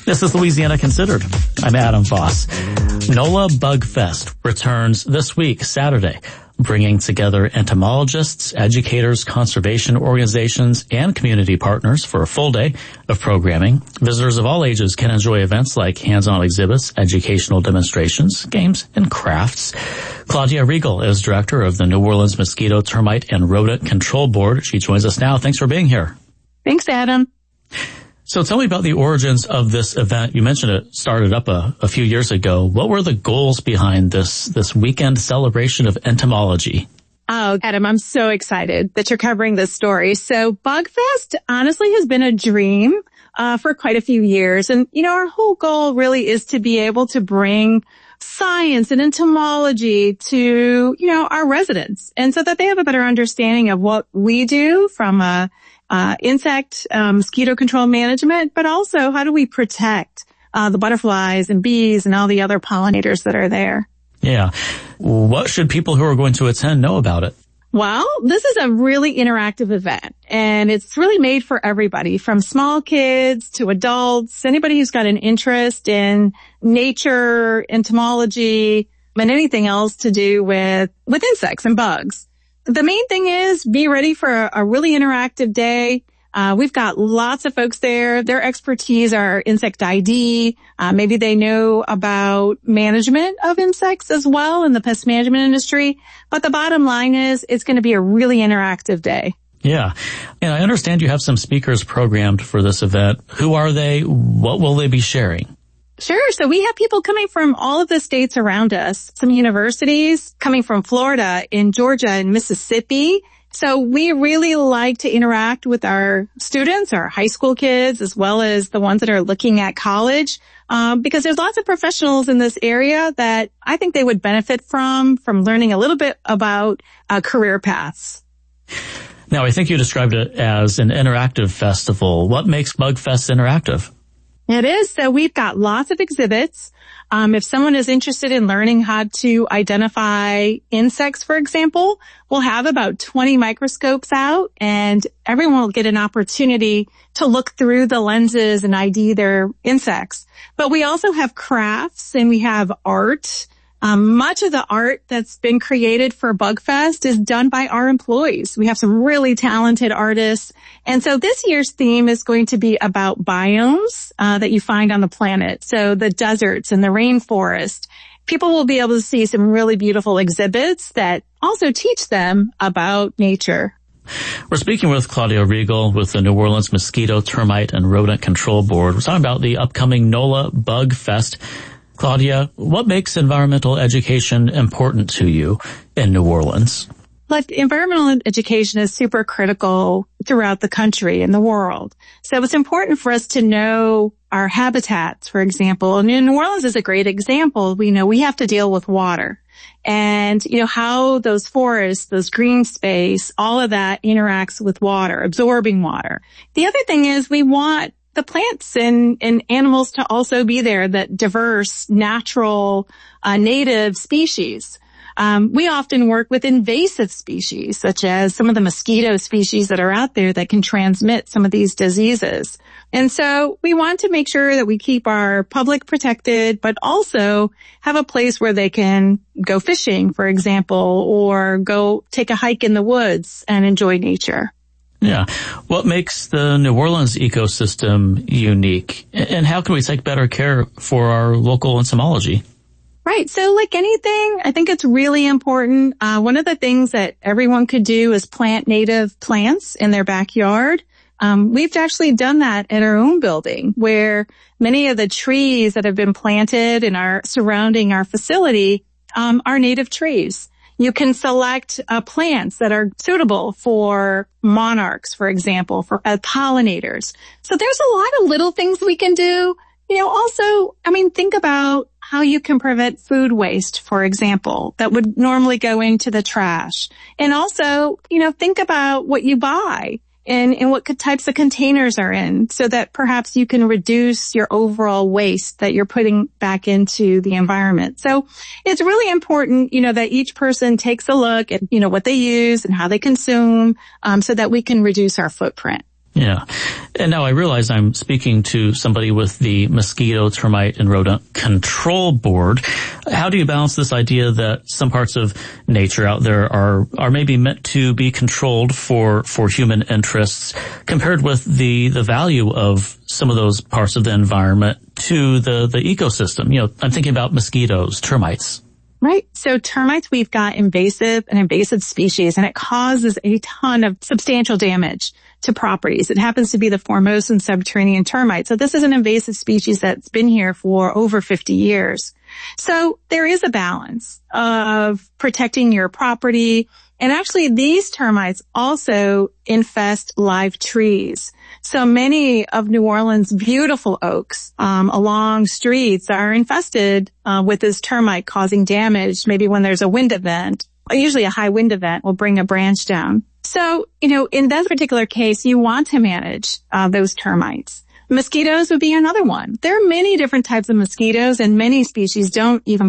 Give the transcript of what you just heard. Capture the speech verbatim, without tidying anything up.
This is Louisiana Considered. I'm Adam Voss. NOLA Bug Fest returns this week, Saturday, bringing together entomologists, educators, conservation organizations, and community partners for a full day of programming. Visitors of all ages can enjoy events like hands-on exhibits, educational demonstrations, games, and crafts. Claudia Riegel is director of the New Orleans Mosquito, Termite, and Rodent Control Board. She joins us now. Thanks for being here. Thanks, Adam. So tell me about the origins of this event. You mentioned it started up a, a few years ago. What were the goals behind this, this weekend celebration of entomology? Oh, Adam, I'm so excited that you're covering this story. So Bugfest honestly has been a dream uh, for quite a few years. And, you know, our whole goal really is to be able to bring science and entomology to, you know, our residents, and so that they have a better understanding of what we do from a Uh, insect, um, mosquito control management, but also how do we protect, uh, the butterflies and bees and all the other pollinators that are there. Yeah. What should people who are going to attend know about it? Well, this is a really interactive event, and it's really made for everybody, from small kids to adults, anybody who's got an interest in nature, entomology, and anything else to do with, with insects and bugs. The main thing is be ready for a, a really interactive day. Uh, we've got lots of folks there. Their expertise are insect I D. Uh, maybe they know about management of insects as well in the pest management industry. But the bottom line is it's going to be a really interactive day. Yeah. And I understand you have some speakers programmed for this event. Who are they? What will they be sharing? Sure. So we have people coming from all of the states around us, some universities coming from Florida, in Georgia, and Mississippi. So we really like to interact with our students, our high school kids, as well as the ones that are looking at college, um, because there's lots of professionals in this area that I think they would benefit from, from learning a little bit about uh, career paths. Now, I think you described it as an interactive festival. What makes Bugfest interactive? It is. So we've got lots of exhibits. Um, if someone is interested in learning how to identify insects, for example, we'll have about twenty microscopes out, and everyone will get an opportunity to look through the lenses and I D their insects. But we also have crafts, and we have art. Um, much of the art that's been created for Bugfest is done by our employees. We have some really talented artists. And so this year's theme is going to be about biomes uh, that you find on the planet. So the deserts and the rainforest. People will be able to see some really beautiful exhibits that also teach them about nature. We're speaking with Claudia Riegel with the New Orleans Mosquito, Termite, and Rodent Control Board. We're talking about the upcoming NOLA Bug Fest. Claudia, what makes environmental education important to you in New Orleans? Like, environmental education is super critical throughout the country and the world. So it's important for us to know our habitats, for example. And New Orleans is a great example. We know we have to deal with water. And, you know, how those forests, those green space, all of that interacts with water, absorbing water. The other thing is we want the plants and, and animals to also be there, that diverse, natural, uh, native species. Um, we often work with invasive species, such as some of the mosquito species that are out there that can transmit some of these diseases. And so we want to make sure that we keep our public protected, but also have a place where they can go fishing, for example, or go take a hike in the woods and enjoy nature. Yeah. What makes the New Orleans ecosystem unique? And how can we take better care for our local entomology? Right. So like anything, I think it's really important. Uh, one of the things that everyone could do is plant native plants in their backyard. Um, we've actually done that at our own building, where many of the trees that have been planted and are surrounding our facility um, are native trees. You can select uh, plants that are suitable for monarchs, for example, for uh, pollinators. So there's a lot of little things we can do. You know, also, I mean, think about how you can prevent food waste, for example, that would normally go into the trash. And also, you know, think about what you buy and, and what types of containers are in, so that perhaps you can reduce your overall waste that you're putting back into the environment. So it's really important, you know, that each person takes a look at, you know, what they use and how they consume, um, so that we can reduce our footprint. Yeah. And now I realize I'm speaking to somebody with the Mosquito, Termite, and Rodent Control Board. How do you balance this idea that some parts of nature out there are, are maybe meant to be controlled for, for human interests compared with the, the value of some of those parts of the environment to the, the ecosystem? You know, I'm thinking about mosquitoes, termites. Right. So termites, we've got invasive and invasive species, and it causes a ton of substantial damage to properties. It happens to be the Formosan subterranean termite. So this is an invasive species that's been here for over fifty years. So there is a balance of protecting your property. And actually, these termites also infest live trees. So many of New Orleans' beautiful oaks um, along streets are infested uh, with this termite, causing damage. Maybe when there's a wind event, usually a high wind event will bring a branch down. So, you know, in that particular case, you want to manage uh, those termites. Mosquitoes would be another one. There are many different types of mosquitoes, and many species don't even